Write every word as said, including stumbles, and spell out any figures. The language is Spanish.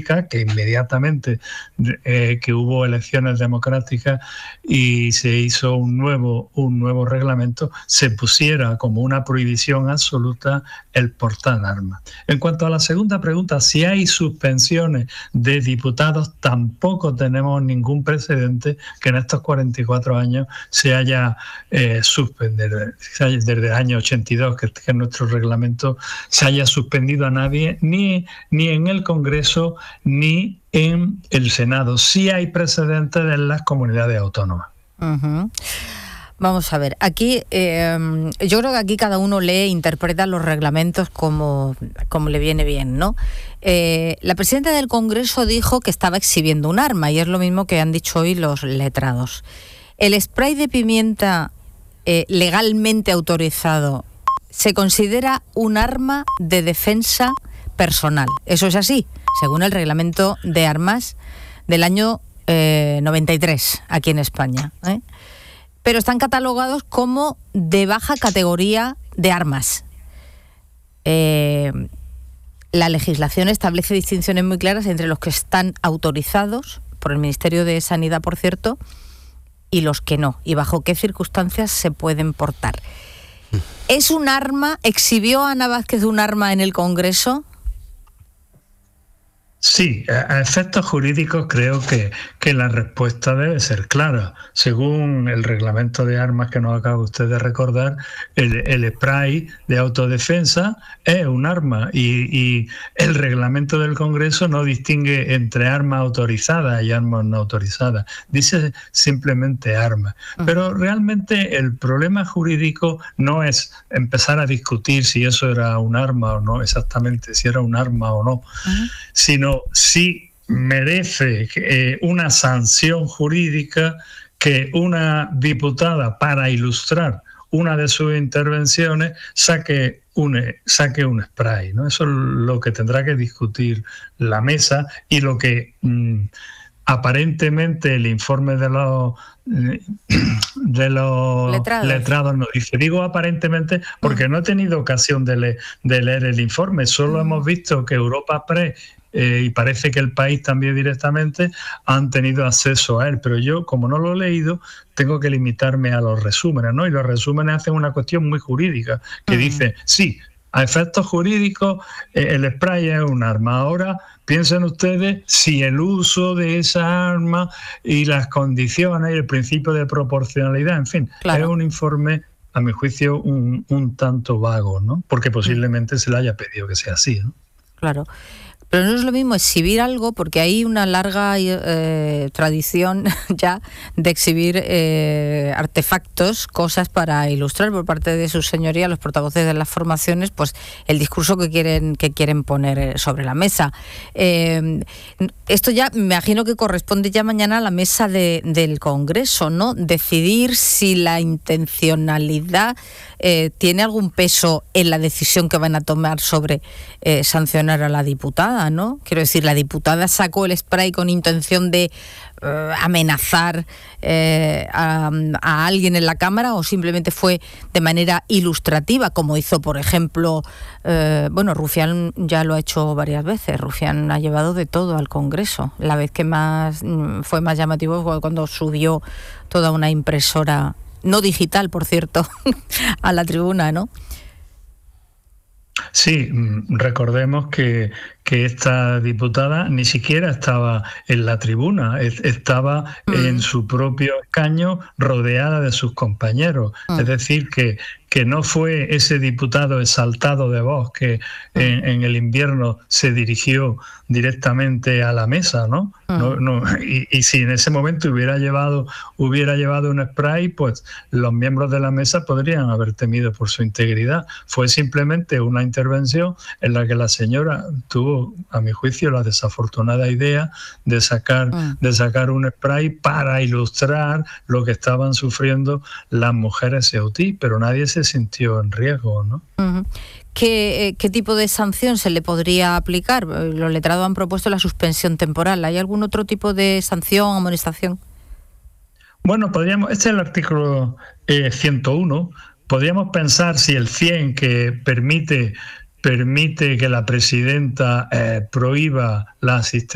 democrática, que inmediatamente eh, que hubo elecciones democráticas y se hizo un nuevo, un nuevo reglamento, se pusiera como una prohibición absoluta el portar armas. En cuanto a la segunda pregunta, si hay suspensiones de diputados, tampoco tenemos ningún precedente que en estos cuarenta y cuatro años se haya eh, suspendido, desde el año ochenta y dos, que, que en nuestro reglamento se haya suspendido a nadie, ni, ni en el Congreso, ni en el Senado. Sí hay precedentes en las comunidades autónomas. Uh-huh. Vamos a ver, aquí eh, yo creo que aquí cada uno lee e interpreta los reglamentos como, como le viene bien, ¿no? Eh, la presidenta del Congreso dijo que estaba exhibiendo un arma, y es lo mismo que han dicho hoy los letrados. ¿El spray de pimienta eh, legalmente autorizado se considera un arma de defensa personal? Eso es así, según el reglamento de armas del año eh, noventa y tres, aquí en España, ¿eh? Pero están catalogados como de baja categoría de armas. Eh, la legislación establece distinciones muy claras entre los que están autorizados por el Ministerio de Sanidad, por cierto, y los que no, y bajo qué circunstancias se pueden portar. ¿Es un arma? ¿Exhibió Ana Vázquez un arma en el Congreso? Sí, a efectos jurídicos creo que, que la respuesta debe ser clara. Según el reglamento de armas que nos acaba usted de recordar, el, el spray de autodefensa es un arma y, y el reglamento del Congreso no distingue entre armas autorizadas y armas no autorizadas. Dice simplemente armas. Pero realmente el problema jurídico no es empezar a discutir si eso era un arma o no, exactamente si era un arma o no, uh-huh. sino si merece eh, una sanción jurídica que una diputada, para ilustrar una de sus intervenciones, saque un, saque un spray, ¿no? Eso es lo que tendrá que discutir la mesa, y lo que mmm, aparentemente el informe de los de los letrados. letrados nos dice. Digo aparentemente porque no he tenido ocasión de, le, de leer el informe, solo mm. hemos visto que Europa Press Eh, y parece que el país también directamente han tenido acceso a él, pero yo, como no lo he leído, tengo que limitarme a los resúmenes, ¿no? Y los resúmenes hacen una cuestión muy jurídica, que uh-huh. dice, sí, a efectos jurídicos eh, el spray es un arma. Ahora piensen ustedes si el uso de esa arma y las condiciones y el principio de proporcionalidad, en fin, claro. es un informe, a mi juicio, un, un tanto vago, ¿no? Porque posiblemente uh-huh. se le haya pedido que sea así, ¿no? Claro. Pero no es lo mismo exhibir algo, porque hay una larga eh, tradición ya de exhibir eh, artefactos, cosas para ilustrar por parte de sus señorías, los portavoces de las formaciones, pues el discurso que quieren que quieren poner sobre la mesa. Eh, esto ya me imagino que corresponde ya mañana a la mesa de, del Congreso, ¿no? Decidir si la intencionalidad eh, tiene algún peso en la decisión que van a tomar sobre eh, sancionar a la diputada, ¿no? Quiero decir, la diputada sacó el spray con intención de eh, amenazar eh, a, a alguien en la Cámara, o simplemente fue de manera ilustrativa, como hizo, por ejemplo, eh, bueno, Rufián ya lo ha hecho varias veces. Rufián ha llevado de todo al Congreso. La vez que más fue más llamativo fue cuando subió toda una impresora, no digital, por cierto, a la tribuna, ¿no? Sí, recordemos que, que esta diputada ni siquiera estaba en la tribuna, estaba mm. en su propio escaño rodeada de sus compañeros. Mm. Es decir, que, que no fue ese diputado exaltado de voz que mm. en, en el invierno se dirigió directamente a la mesa, ¿no? Mm. no, no y, y si en ese momento hubiera llevado, hubiera llevado un spray, pues los miembros de la mesa podrían haber temido por su integridad. Fue simplemente una intervención en la que la señora tuvo, a mi juicio, la desafortunada idea de sacar, mm. de sacar un spray para ilustrar lo que estaban sufriendo las mujeres ceutí, pero nadie se sintió en riesgo, ¿no? Uh-huh. ¿Qué, ¿Qué tipo de sanción se le podría aplicar? Los letrados han propuesto la suspensión temporal. ¿Hay algún otro tipo de sanción, amonestación? Bueno, podríamos, este es el artículo eh, ciento uno. Podríamos pensar si el cien, que permite permite que la presidenta eh, prohíba la asistencia